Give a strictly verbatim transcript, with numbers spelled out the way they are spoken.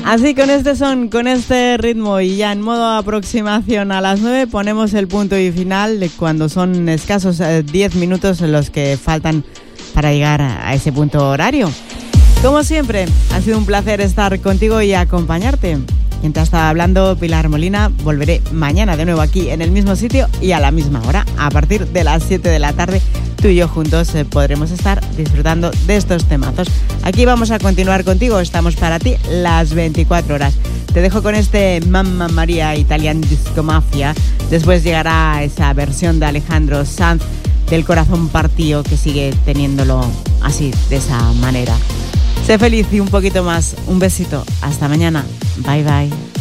Así, con este son, con este ritmo y ya en modo aproximación a las nueve, ponemos el punto y final de cuando son escasos diez minutos los que faltan para llegar a ese punto horario. Como siempre, ha sido un placer estar contigo y acompañarte. Quien te ha estado hablando, Pilar Molina. Volveré mañana de nuevo aquí en el mismo sitio y a la misma hora. A partir de las siete de la tarde, tú y yo juntos eh, podremos estar disfrutando de estos temazos. Aquí vamos a continuar contigo. Estamos para ti las veinticuatro horas. Te dejo con este Mamma Maria Italian Disco Mafia. Después llegará esa versión de Alejandro Sanz del Corazón Partido, que sigue teniéndolo así, de esa manera. Sé feliz y un poquito más. Un besito. Hasta mañana. Bye bye.